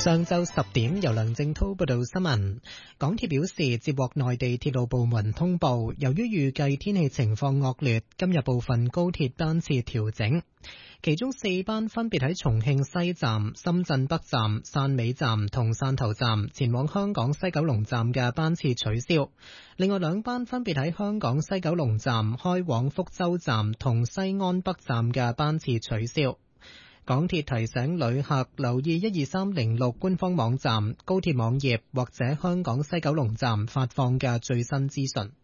上晝10點，由梁正滔報道新聞。港鐵表示，接獲內地鐵路部門通報，由於預計天氣情況惡劣，今日部分高鐵班次調整，其中4班分別喺重慶西站、深圳北站、汕尾站同汕頭站前往香港西九龍站嘅班次取消，另外2班分別喺香港西九龍站開往福州站同西安北站嘅班次取消。港鐵提醒旅客留意12306官方網站、高鐵網頁或者香港西九龍站發放嘅最新資訊。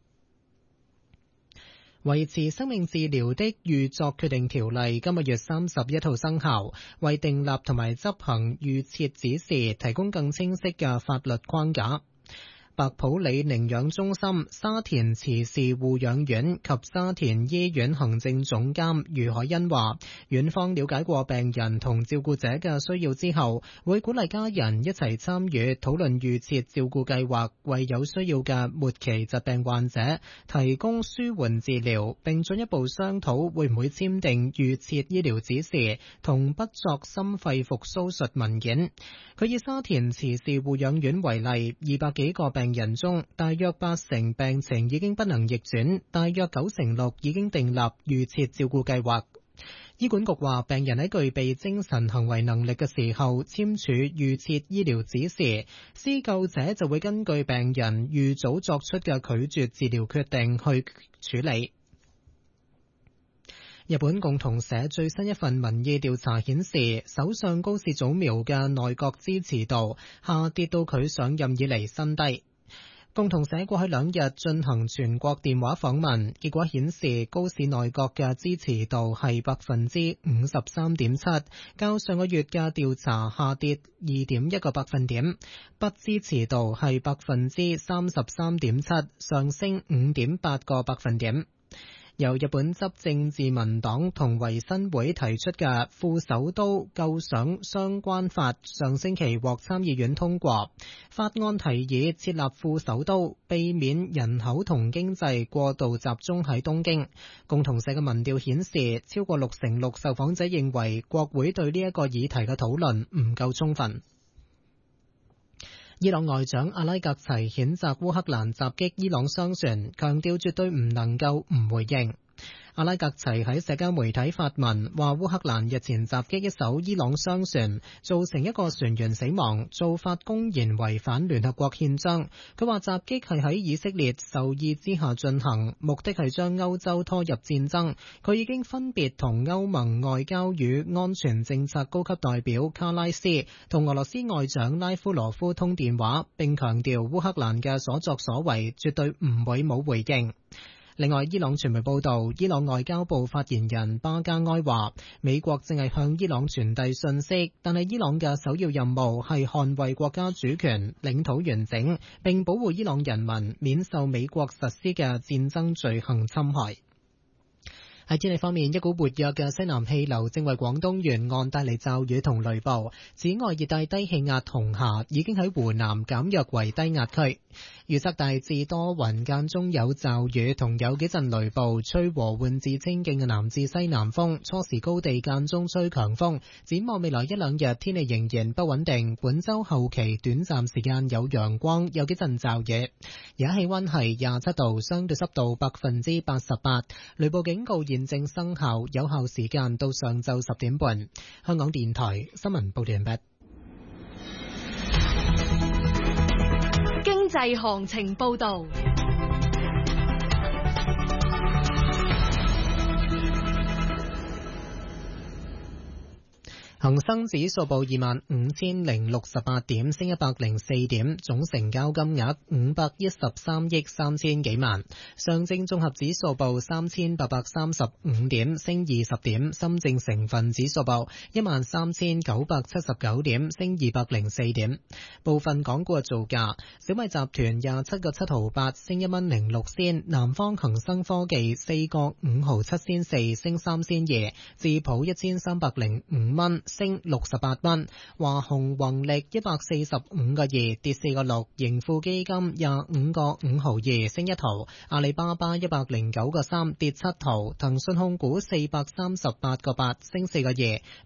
維持生命治療的預作決定條例今個月31號生效，為訂立同埋執行預設指示提供更清晰嘅法律框架。白普理寧養中心、沙田慈氏護養院及沙田醫院行政總監余海恩話，院方了解過病人同照顧者嘅需要之後，會鼓勵家人一齊參與討論預設照顧計劃，為有需要嘅末期疾病患者提供舒緩治療，並進一步商討會唔會簽訂預設醫療指示同不作心肺復甦術文件。佢以沙田慈氏護養院為例，200幾個病人中，大約80%病情已經不能逆轉，大約96%已經訂立預設照顧計劃。醫管局話，病人喺具備精神行為能力嘅時候簽署預設醫療指示，施救者就會根據病人預早作出嘅拒絕治療決定去處理。日本共同社最新一份民意調查顯示，首相高市早苗嘅內閣支持度下跌到佢上任以嚟新低。共同社過去2日進行全國電話訪問，結果顯示高市內閣嘅支持度係 53.7%， 較上個月嘅調查下跌 2.1 個百分點，不支持度係 33.7%， 上升 5.8 個百分點。由日本執政自民黨同維新會提出嘅副首都構想相關法上星期獲參議院通過，法案提議設立副首都，避免人口同經濟過度集中喺東京。共同社嘅民調顯示，超過66%受訪者認為國會對呢一個議題嘅討論唔夠充分。伊朗外長阿拉格齊譴責烏克蘭襲擊伊朗商船，強調絕對唔能夠唔回應。阿拉格齊喺社交媒體發文話，烏克蘭日前襲擊一艘伊朗商船，造成一個船員死亡，做法公然違反聯合國憲章。佢話襲擊係喺以色列授意之下進行，目的係將歐洲拖入戰爭。佢已經分別同歐盟外交與安全政策高級代表卡拉斯同俄羅斯外長拉夫羅夫通電話，並強調烏克蘭嘅所作所為絕對唔會冇回應。另外，伊朗傳媒報道，伊朗外交部發言人巴加埃話，美國正係向伊朗傳遞信息，但係伊朗嘅首要任務係捍衛國家主權、領土完整，並保護伊朗人民免受美國實施嘅戰爭罪行侵害。喺天氣方面，一股活躍嘅西南氣流正為廣東沿岸帶嚟驟雨同雷暴。此外，熱帶低氣壓紅霞已經喺湖南減弱為低壓區。預測大致多雲，間中有驟雨同有幾陣雷暴，吹和緩至清勁嘅南至西南風，初時高地間中吹強風。展望未來1-2日天氣仍然不穩定，本週後期短暫時間有陽光，有幾陣驟雨。而家氣溫係27度，相對濕度88%，雷暴警告現正生效，有效時間到上晝10點半。香港電台新聞報道完畢。 經濟行情報道。 恒生指數報25,068點，升104點，總成交金額513億3000幾萬。上證綜合指數報3835點，升20點。深證成分指數報13979點，升204點。部分港股嘅造價：小米集團27個7毫8，升1蚊06仙；南方恒生科技4個5毫7仙4，升3仙2；智普1305蚊，升68蚊。華虹宏力145個2，跌4個6。盈富基金25個5毫2，升1毫。阿里巴巴109個3，跌7毫。騰訊控股438個8，升4個2。